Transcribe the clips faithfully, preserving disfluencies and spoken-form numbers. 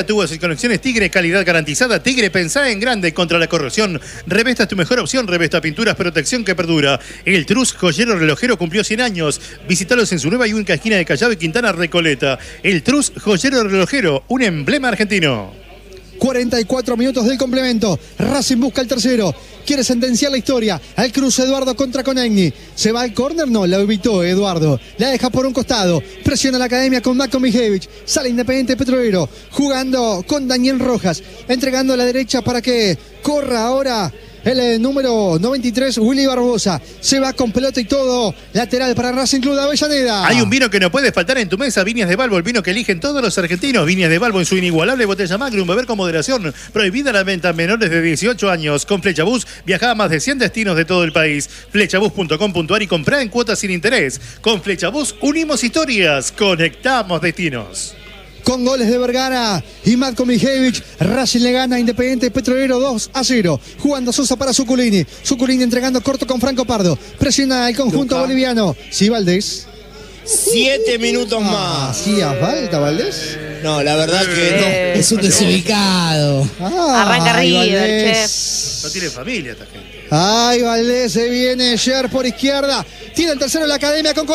Tubos y conexiones Tigre, calidad garantizada. Tigre, pensá en grande contra la corrosión. Revesta es tu mejor opción. Revesta Pinturas, protección que perdura. El Trus Joyero Relojero cumplió cien años. Visítalos en su nueva y única esquina de Callao y Quintana Recoleta. El Trus Joyero Relojero, un emblema argentino. cuarenta y cuatro minutos del complemento. Racing busca el tercero. Quiere sentenciar la historia. Al cruce Eduardo contra Conegni. ¿Se va al córner? No, la evitó Eduardo. La deja por un costado. Presiona la academia con Marco Mijevich. Sale Independiente Petrolero. Jugando con Daniel Rojas. Entregando a la derecha para que corra ahora el eh, número noventa y tres, Willy Barbosa. Se va con pelota y todo. Lateral para Racing Club de Avellaneda. Hay un vino que no puede faltar en tu mesa. Viñas de Balbo, el vino que eligen todos los argentinos. Viñas de Balbo en su inigualable botella Magnum. Beber con moderación. Prohibida la venta a menores de dieciocho años. Con Flechabús viaja a más de cien destinos de todo el país. Flechabús punto com punto a r y comprá en cuotas sin interés. Con Flechabús unimos historias. Conectamos destinos. Con goles de Vergara y Matko Mijevich, Racing le gana a Independiente Petrolero dos a cero. Jugando Sosa para Zuculini. Zuculini entregando corto con Franco Pardo. Presiona el conjunto Luca. boliviano. Sí, Valdés. Siete minutos ah, más. ¿Hacía falta, Valdés? No, la verdad que eh, no. Es un desubicado. Ah, Arranca River, che. No tiene familia esta gente. Ay, Valdés, se viene Sher por izquierda. Tiene el tercero en la academia con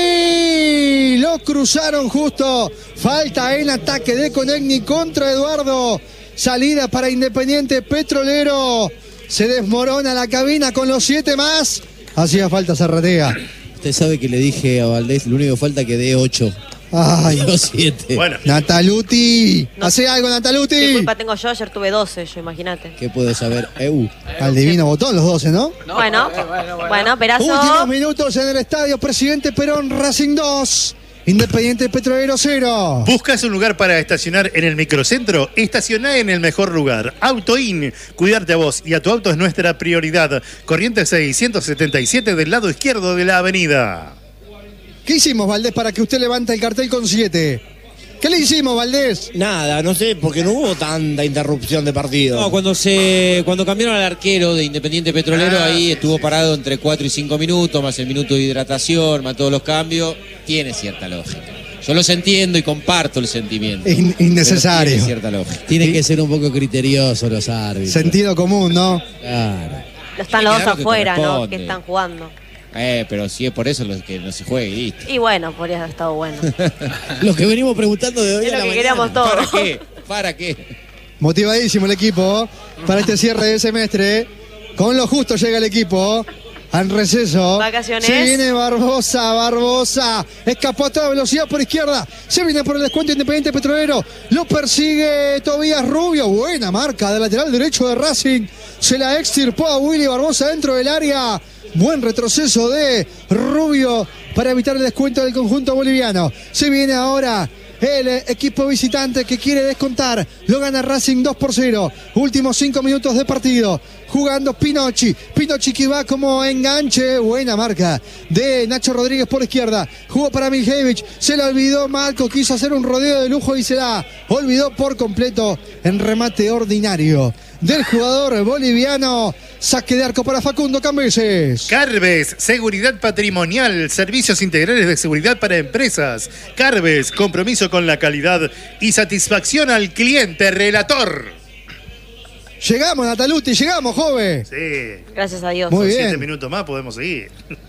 Conegni. Lo cruzaron justo. Falta en ataque de Conegni contra Eduardo. Salida para Independiente Petrolero. Se desmorona la cabina con los siete más. Hacía falta Zarratea. Usted sabe que le dije a Valdés, lo único que falta que dé ocho. Ay, los siete. Bueno. Nataluti. No. Hace algo, Nataluti. ¿Qué culpa tengo yo? Ayer tuve doce, yo, imagínate. ¿Qué puedo saber? Eu. Al divino botón los doce, ¿no? No, bueno, bueno, bueno, bueno, Perazo. Últimos minutos en el estadio Presidente Perón, Racing dos. Independiente Petrolero cero. ¿Buscas un lugar para estacionar en el microcentro? Estacioná en el mejor lugar. AutoIn. Cuidarte a vos y a tu auto es nuestra prioridad. Corrientes seiscientos setenta y siete del lado izquierdo de la avenida. ¿Qué hicimos, Valdés, para que usted levante el cartel con siete? ¿Qué le hicimos, Valdés? Nada, no sé, porque no hubo tanta interrupción de partido. No, cuando se cuando cambiaron al arquero de Independiente Petrolero, ah, ahí estuvo parado entre cuatro y cinco minutos, más el minuto de hidratación, más todos los cambios. Tiene cierta lógica. Yo los entiendo y comparto el sentimiento. In innecesario. Tiene cierta lógica. Tienen que ser un poco criteriosos los árbitros. Sentido común, ¿no? Claro. Están los dos afuera, ¿no? Que están jugando. Eh, pero si es por eso los que no se juegue y listo. Y bueno, podría haber estado bueno. Lo que venimos preguntando de hoy es a lo la que mañana. queríamos todos. ¿Para qué? ¿Para qué? Motivadísimo el equipo para este cierre de semestre. Con lo justo llega el equipo al receso. Vacaciones. Se viene Barbosa, Barbosa. Escapó a toda velocidad por izquierda. Se viene por el descuento Independiente Petrolero. Lo persigue Tobías Rubio. Buena marca del lateral derecho de Racing. Se la extirpó a Willy Barbosa dentro del área. Buen retroceso de Rubio para evitar el descuento del conjunto boliviano. Se viene ahora el equipo visitante que quiere descontar. Lo gana Racing dos por cero. Últimos cinco minutos de partido. Jugando Pinocchi. Pinocchi que va como enganche. Buena marca de Nacho Rodríguez por izquierda. Jugó para Mijevich. Se la olvidó Marco. Quiso hacer un rodeo de lujo y se la olvidó por completo en remate ordinario del jugador boliviano. Saque de arco para Facundo Cambeses. Carves, seguridad patrimonial, servicios integrales de seguridad para empresas. Carves, compromiso con la calidad y satisfacción al cliente. Relator. Llegamos, Nataluti, llegamos, joven. Sí. Gracias a Dios. Muy Con bien. Siete minutos más podemos seguir.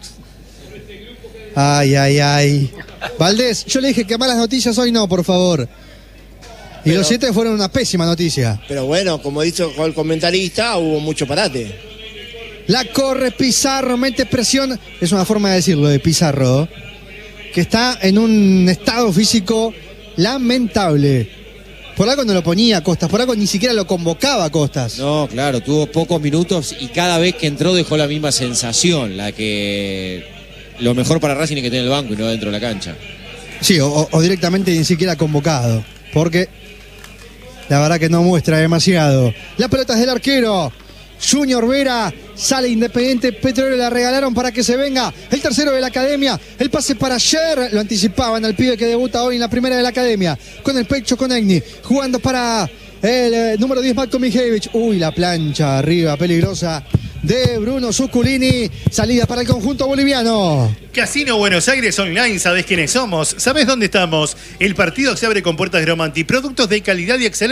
Ay, ay, ay. Valdés, yo le dije que malas noticias hoy no, por favor. Y Pero, los siete fueron una pésima noticia. Pero bueno, como dicho el comentarista, hubo mucho parate. La corre Pizarro, mete presión. Es una forma de decirlo de Pizarro, que está en un estado físico lamentable. Por algo no lo ponía a Costas, por algo ni siquiera lo convocaba a Costas. No, claro, tuvo pocos minutos y cada vez que entró dejó la misma sensación, la que lo mejor para Racing es que tiene el banco y no dentro de la cancha. Sí, o, o directamente ni siquiera convocado, porque la verdad que no muestra demasiado. La pelota es del arquero Junior Vera. Sale Independiente Petrolero, la regalaron para que se venga el tercero de la academia. El pase para ayer, lo anticipaban al pibe que debuta hoy en la primera de la academia. Con el pecho Conegni, jugando para el eh, número diez, Matko Mijevich. Uy, la plancha arriba, peligrosa de Bruno Zuculini. Salida para el conjunto boliviano. Casino Buenos Aires Online, ¿sabés quiénes somos? ¿Sabés dónde estamos? El partido se abre con puertas de Romanti. Productos de calidad y excelencia.